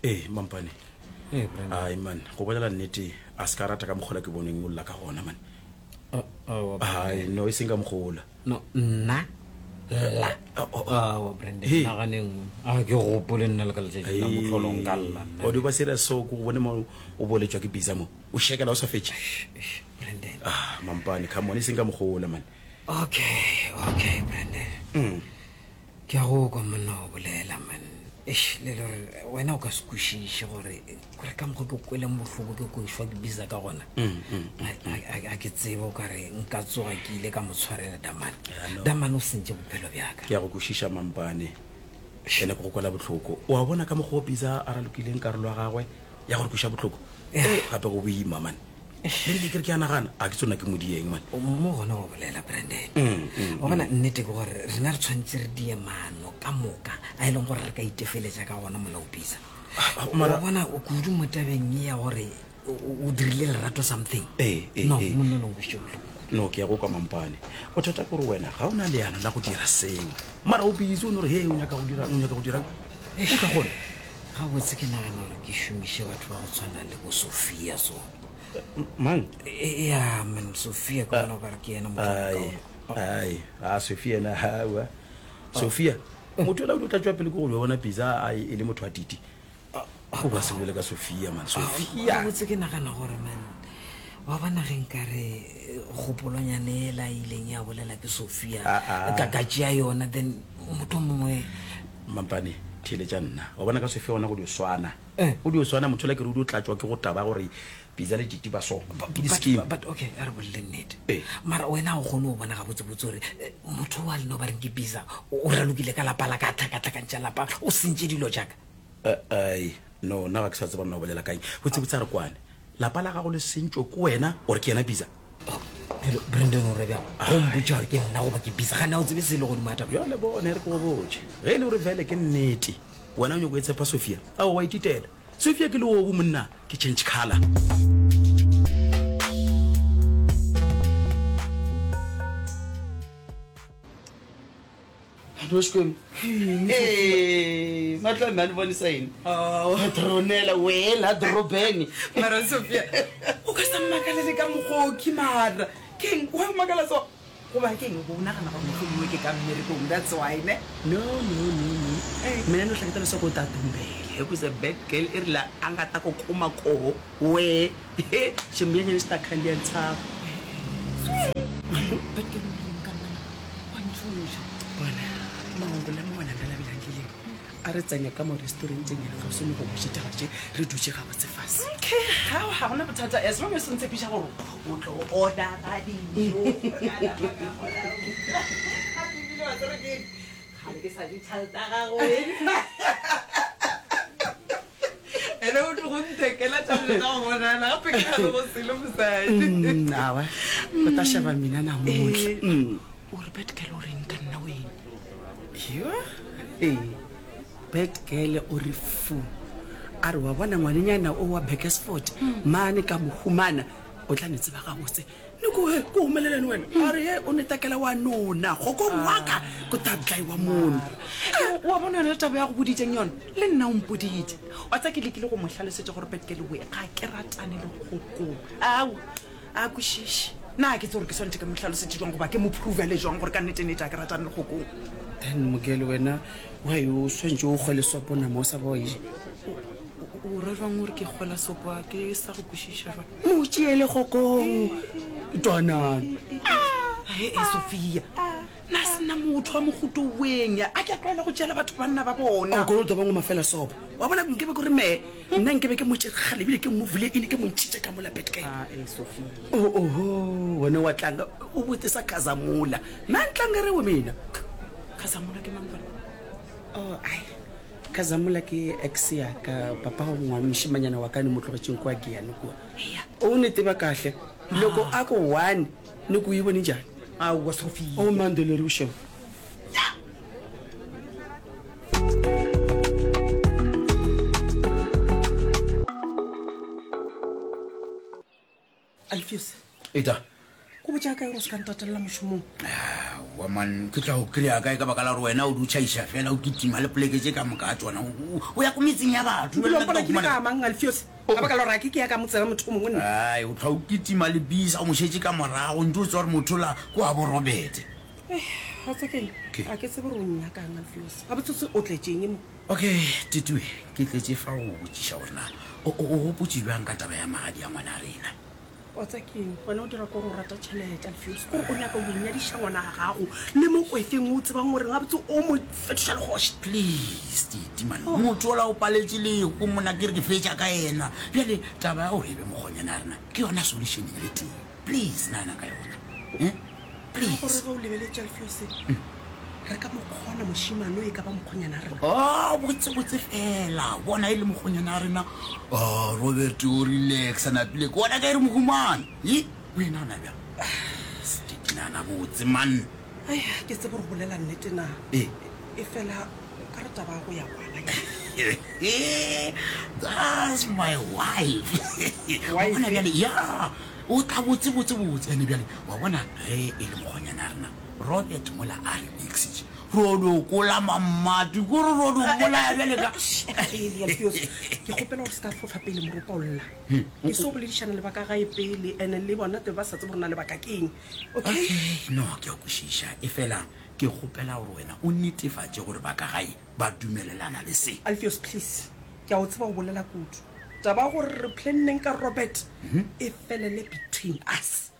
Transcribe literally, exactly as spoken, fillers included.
Eh mampane. Eh Brenda. Ai man, go bolela nnete a ska rata ka mogola ke boneng molla ka gona man. Oh, Ai no e singa mogola. no nna la ah wa Brenda na ganeng a ke go pole nna le ka letse la motlolong ka lla. O di ba sera so go bone mo o boletswa ke biza mo. O shekela o sa fetse. Brenda. Ah mampane come on e singa mogola man. Okay, okay Brenda. Mm. Ke go go monna o bolela man. Eish le re wena o ka skushishe gore gore ka mo go kwela mohloko ke go shwa ke biza ka gona. a ke tsebo ka re nka tsoga ke ile ka motshwarela damane damane o sentse bophelo bjaka Ke a go kushisha mampane. Ene go kwala botlhoko. O a bona ka mo go biza a ra lokileng karolo ya gagwe ya gore kusha botlhoko. Eh gape go boima man. Le di kere ke ana gana a ke tsona ke modieng man. mo gona go bolela Brandon o bona nnete ke gore rena re tshwantse re die mano ka moka a ile gore re ka itefeletsa ka gona mola o bisa mara bona o kudu mo tabeng ya gore o dirile lerato something Eh eh no eh. monna no go sholo No ke ya go kwa mampane. O thata gore wena ga ona le yana la go dira seng. Mara o bizo no re he o nyaka go dira o nyaka go dira. O ka gona. ga botse ke nagana gore ke šomiše batho ba go tshwana le bo Sophia so Man. ya man Sophia ka bona gore ke ena Ai ai a Sophia na hawa. Sophia motho la o tla tswa pele go go bona biza ai e le motho a titi. Go ba se bole ka Sophia man. Sophia ga botse ke nagana gore man wa bana ge nkare gopolonyane la ileng ya bolela ke Sophia ka ka tšea yona then motho mongwe mampane thile tša nna wa bona ka Sophia ona go di swana Eh. go di swana motho la ke re o di tlatswa ke go taba gore biza le diti ba so ke di scheme. but but okay a re bolle nnete Eh. mara wena o gone o bona ga botse botse gore eh, motho wa leno ba reng ke bisa o ralokile ka lapa la ka tlhakatlhakantša lapa o sentše dilo jaaka ai no na ga ke sa tseba nna o bolela kae go tsebotsa re kwane lapa la gago le sentšo ke wena ore ke yena biza. hello Brandon o re bjang go mpotša gore ke nna goba ke bisa ga nna o tsebe se le godimo ata bjale bone re ko botse ge e le gore fele ke nnete wena o nyako e tshepa Sophia ao wa ititela Sophia ke le o bo monna ke change color. Ndoshkwem. Eh, matla mani boni sign. Oh, dronela wela drobeni. Mara Sophia, o ka sa makalele ka mogoki mara. Keng wa makala so. Go ba keng go bona kana ba mogolo ke ka mmereko that's why ne. No, no, no, no. Mina no hlakita leswaku ta tumbele. Ku se bad girl irla anga ta ko kuma ko we. Shimyenye sta khandiya tsa. But ke mo ka mana. Wa ntshusha. Bona. Maungo la mona ndala bilangile. A re tsanya ka mo restauranteng ya go se mo go botsa tse re dutse ga botse fase. Okay, how ha gona bothata as long as ntse pisha gore o tlo order ga dijo. Ke sa di thalta ga go. Ene o tlo go ntekela tšhelete ga go bona na gape ke ga go selo mosadi. Nawa. Go ta shaba mina na motla. O re bet ke lo reng ka nna wena. Yo. Eh. Bad girl o re fu. A re wa bona ngwanenyana o wa Bakersford mane ka mohumana o tla netse ba ga botse ne go go humelelane wena a re ye o netakela wa nona go go waka go tatlai wa mona Wa bona le taba ya go boditseng yona le nna o mpoditse wa tsa ke lekile go mohlalosetsa gore betkele we ga ke ratane le go go au a kushishi na ke tsore ke sonte ke mohlalosetsa jwang go ba ke mo prove le jwang gore ka nnete nete a ke ratane le go go then mogele wena wa yo swentse o gole swapona mo sa boye o re jwang gore ke gola sopa ke sa go kushisha jwang mo tšeele gokong twana e Sophia na sena motho wa mogoto weng a ke tlwaela go tšela batho banna ba bona o go tlo bangwe mafela sopa wa bona nke be go re me nna nke be ke mo tšegale bile ke mo vule ine ke mo ntšitše ka mola betke ah e Sophia oh oh wena wa tlanga o botisa khazamula mantlanga re we mina Khazamula ke mang bona oh ai Khazamula ke ex ya ka papa wa ngwa mshimanyana wa kani motlogetseng kwa ke yana kwa o ne teba kahle loko ako one ni ku yibona njani ah wa Sophia o mandele rusho Alfius Eta go botsa ka go se ka ntatela moshomong wa man ke tla o kry-a kae ka baka la gore wena o di o tšhaiša fela o ketima le poleke tse ka moka tsona o ya ko metseng ya batho mpona ke le ka mang alfios ka baka la gore a ke ke ya ka motseba motho o mongwe nna ai o tla o ketima le bisa o mošetse ka morago ntse o tsa gore motho la ko a bo robete gatsekeng a ke tsebe gore o nnyakang alfios ga botsotse o tletseng mo okay titwe ke tletse fa o botsiša gorena o gopotse jang ka taba ya magadi ya ngwana a rena wa tsakeng gona o dira kore o rata tšhelete alfios kore o nyaka o nyadiša ngwana ga gago le mo kwefeng o tsebang gore ga botse o mo fetoša legoši please titiman motho ola o paletse leko mona ke re ke fetša ka ena bjale taba ya gore ebe mokgonyana a rena ke yona solution e le teng please nana ka yona gore ga o lebeletse alfios re ka mokgona mošimano e ka ba mokgonyana a rena o botsebotse fela bona e le mokgonyana a rena robert o relax napile ke ona ka e re mohumane e o enana bja stekinana botse man ai ke tsebe gore bolela nnete na e e fela ka re taba go ya kwana that's my wife bona bjale ya o tla botsebotsebotse ane bjale wa bona ge e le mokgonyana a rena robert mola a re exige rodo kola mamati ko re rodo kola ya bjale ka ke gopela gore se ka fofa pele moropa o lla ke so boledišana le baka gae pele ande le bona te ba sa tse borena le baka keng okay no ke a kwešiša e fela ke gopela gore wena o netefatse gore baka gae ba dumelelana le se alfios please ke a o tseba o bolela kudu taba gore re planneng ka robert e felele between us